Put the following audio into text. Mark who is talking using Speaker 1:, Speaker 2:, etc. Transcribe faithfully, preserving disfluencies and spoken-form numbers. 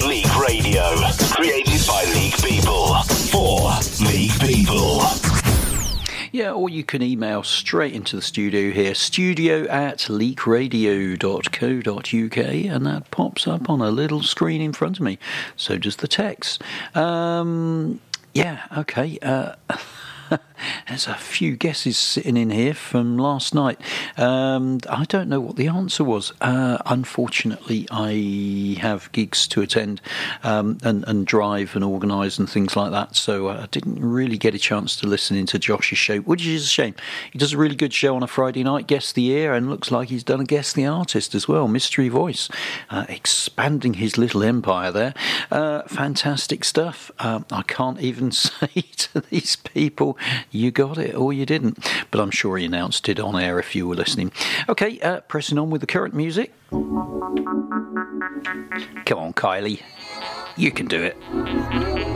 Speaker 1: League Radio. Created by League people. For League people.
Speaker 2: Yeah, or you can email straight into the studio here, studio at leak radio dot co dot uk, and that pops up on a little screen in front of me. So does the text. Um, yeah, okay. Uh, there's a few guesses sitting in here from last night. Um, I don't know what the answer was. Uh, unfortunately, I have gigs to attend um, and, and drive and organise and things like that, so I didn't really get a chance to listen into Josh's show, which is a shame. He does a really good show on a Friday night, Guess the Year, and looks like he's done a Guess the Artist as well, Mystery Voice, uh, expanding his little empire there. Uh, fantastic stuff. Um, I can't even say to these people, you got it or you didn't, but I'm sure he announced it on air if you were listening. Okay, uh, pressing on with the current music. Come on, Kylie, you can do it.